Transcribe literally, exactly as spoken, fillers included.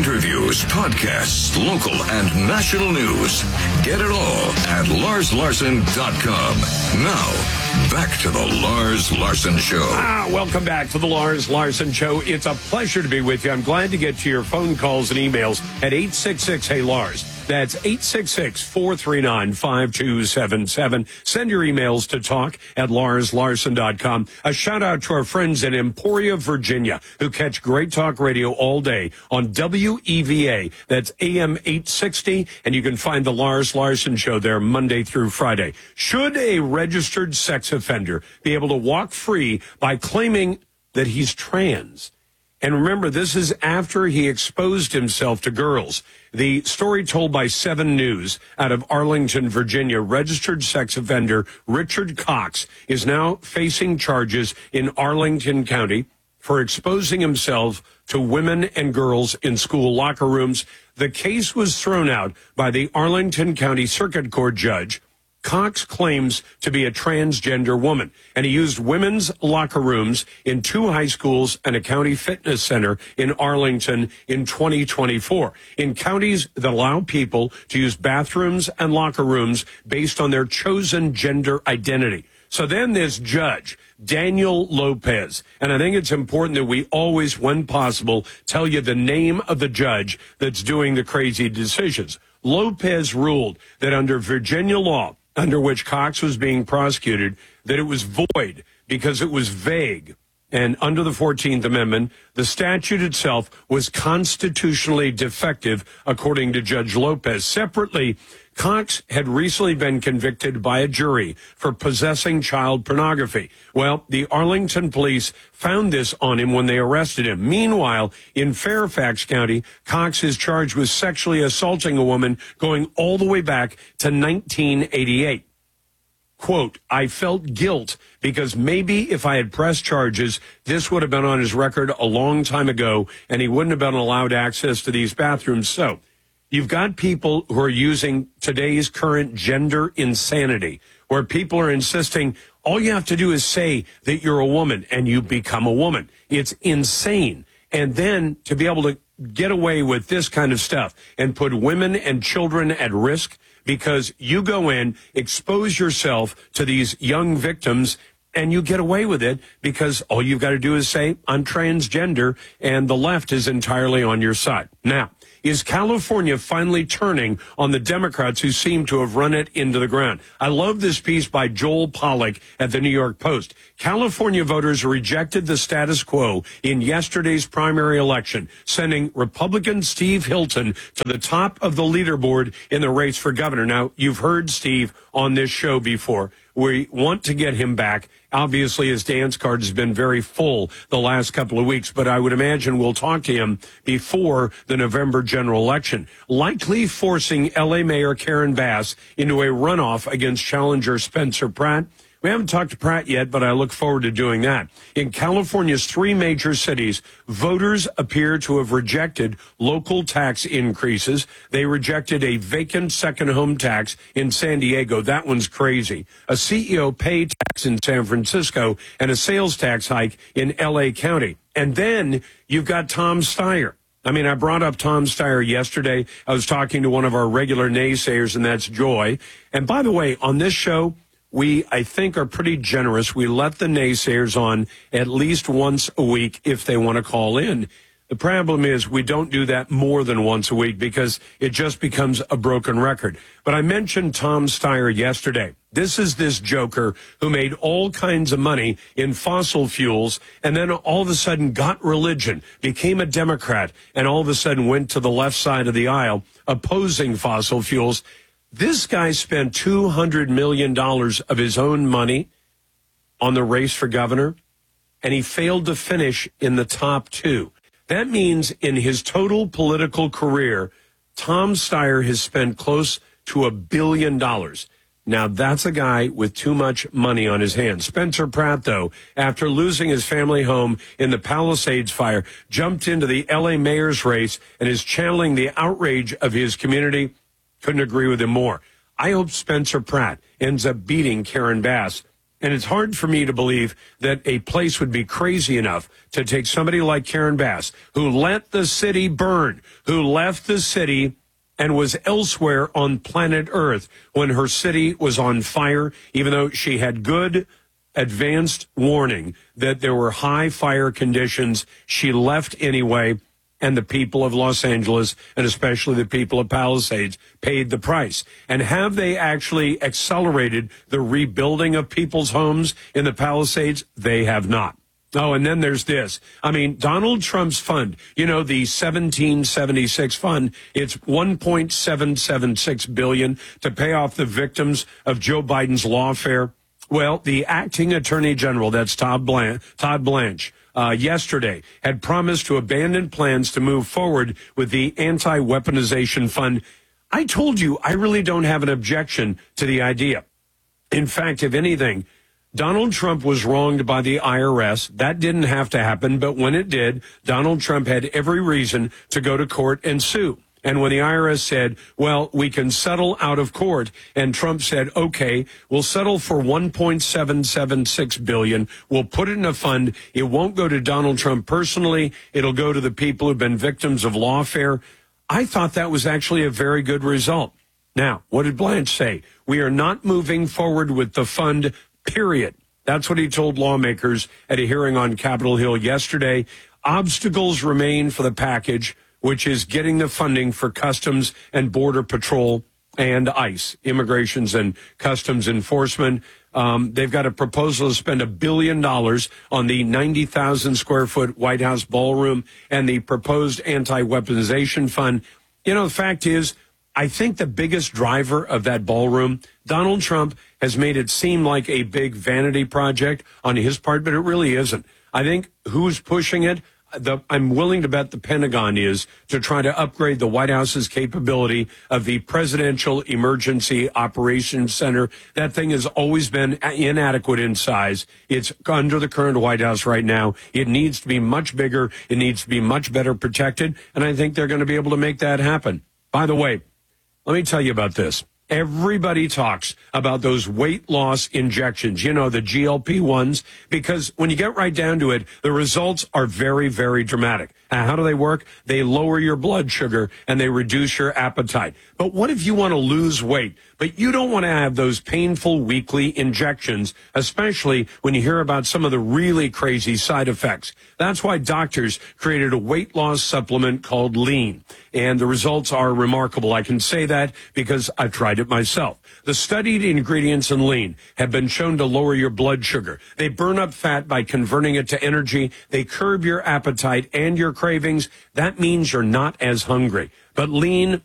interviews, podcasts, local and national news. Get it all at lars larson dot com. Now, back to the Lars Larson Show. Ah, welcome back to the Lars Larson Show. It's a pleasure to be with you. I'm glad to get to your phone calls and emails at eight six six, hey Lars. That's eight six six, four three nine, five two seven seven. Send your emails to talk at lars larson dot com. A shout out to our friends in Emporia, Virginia, who catch great talk radio all day on W E V A. That's A M eight sixty, and you can find the Lars Larson Show there Monday through Friday. Should a registered sex offender be able to walk free by claiming that he's trans? And remember, this is after he exposed himself to girls. The story told by seven News out of Arlington, Virginia, registered sex offender Richard Cox is now facing charges in Arlington County for exposing himself to women and girls in school locker rooms. The case was thrown out by the Arlington County Circuit Court judge. Cox claims to be a transgender woman, and he used women's locker rooms in two high schools and a county fitness center in Arlington in twenty twenty-four. In counties that allow people to use bathrooms and locker rooms based on their chosen gender identity. So then this judge, Daniel Lopez, and I think it's important that we always, when possible, tell you the name of the judge that's doing the crazy decisions. Lopez ruled that under Virginia law, under which Cox was being prosecuted, that it was void because it was vague. And under the fourteenth Amendment, the statute itself was constitutionally defective, according to Judge Lopez. Separately, Cox had recently been convicted by a jury for possessing child pornography. Well, the Arlington police found this on him when they arrested him. Meanwhile, in Fairfax County, Cox is charged with sexually assaulting a woman going all the way back to nineteen eighty-eight. Quote, I felt guilt because maybe if I had pressed charges, this would have been on his record a long time ago, and he wouldn't have been allowed access to these bathrooms. So you've got people who are using today's current gender insanity, where people are insisting all you have to do is say that you're a woman and you become a woman. It's insane. And then to be able to get away with this kind of stuff and put women and children at risk because you go in, expose yourself to these young victims, and you get away with it because all you've got to do is say, I'm transgender, and the left is entirely on your side. Now, is California finally turning on the Democrats who seem to have run it into the ground? I love this piece by Joel Pollack at the New York Post. California voters rejected the status quo in yesterday's primary election, sending Republican Steve Hilton to the top of the leaderboard in the race for governor. Now, you've heard Steve on this show before. We want to get him back. Obviously, his dance card has been very full the last couple of weeks, but I would imagine we'll talk to him before the November general election, likely forcing L A Mayor Karen Bass into a runoff against challenger Spencer Pratt. We haven't talked to Pratt yet, but I look forward to doing that. In California's three major cities, voters appear to have rejected local tax increases. They rejected a vacant second home tax in San Diego. That one's crazy. A C E O pay tax in San Francisco and a sales tax hike in L A County. And then you've got Tom Steyer. I mean, I brought up Tom Steyer yesterday. I was talking to one of our regular naysayers, and that's Joy. And by the way, on this show, we, I think, are pretty generous. We let the naysayers on at least once a week if they want to call in. The problem is we don't do that more than once a week because it just becomes a broken record. But I mentioned Tom Steyer yesterday. This is this joker who made all kinds of money in fossil fuels and then all of a sudden got religion, became a Democrat, and all of a sudden went to the left side of the aisle opposing fossil fuels. This guy spent two hundred million dollars of his own money on the race for governor, and he failed to finish in the top two. That means in his total political career, Tom Steyer has spent close to a billion dollars. Now, that's a guy with too much money on his hands. Spencer Pratt, though, after losing his family home in the Palisades fire, jumped into the L A mayor's race and is channeling the outrage of his community. Couldn't agree with him more. I hope Spencer Pratt ends up beating Karen Bass And it's hard for me to believe that a place would be crazy enough to take somebody like Karen Bass, who let the city burn, who left the city and was elsewhere on planet Earth when her city was on fire, even though she had good advanced warning that there were high fire conditions. She left anyway, and the people of Los Angeles, and especially the people of Palisades, paid the price. And have they actually accelerated the rebuilding of people's homes in the Palisades? They have not. Oh, and then there's this. I mean, Donald Trump's fund, you know, the seventeen seventy-six fund, it's one point seven seven six billion dollars to pay off the victims of Joe Biden's lawfare. Well, the acting attorney general, that's Todd Blanche, Todd Blanche, uh, yesterday had promised to abandon plans to move forward with the anti-weaponization fund. I told you I really don't have an objection to the idea. In fact, if anything, Donald Trump was wronged by the I R S. That didn't have to happen, but when it did, Donald Trump had every reason to go to court and sue. And when the I R S said, well, we can settle out of court, and Trump said, okay, we'll settle for one point seven seven six billion dollars. We'll put it in a fund. It won't go to Donald Trump personally. It'll go to the people who've been victims of lawfare. I thought that was actually a very good result. Now, what did Blanche say? We are not moving forward with the fund, period. That's what he told lawmakers at a hearing on Capitol Hill yesterday. Obstacles remain for the package, which is getting the funding for Customs and Border Patrol and ICE, Immigrations and Customs Enforcement. Um, they've got a proposal to spend a billion dollars on the ninety thousand square foot White House ballroom and the proposed anti-weaponization fund. You know, the fact is, I think the biggest driver of that ballroom, Donald Trump has made it seem like a big vanity project on his part, but it really isn't. I think who's pushing it, The, I'm willing to bet the Pentagon is, to try to upgrade the White House's capability of the Presidential Emergency Operations Center. That thing has always been inadequate in size. It's under the current White House right now. It needs to be much bigger. It needs to be much better protected. And I think they're going to be able to make that happen. By the way, let me tell you about this. Everybody talks about those weight loss injections, you know, the G L P ones, because when you get right down to it, the results are very, very dramatic. Now, how do they work? They lower your blood sugar and they reduce your appetite. But what if you want to lose weight, but you don't want to have those painful weekly injections, especially when you hear about some of the really crazy side effects? That's why doctors created a weight loss supplement called Lean. And the results are remarkable. I can say that because I've tried it myself. The studied ingredients in Lean have been shown to lower your blood sugar. They burn up fat by converting it to energy. They curb your appetite and your cravings. That means you're not as hungry. But Lean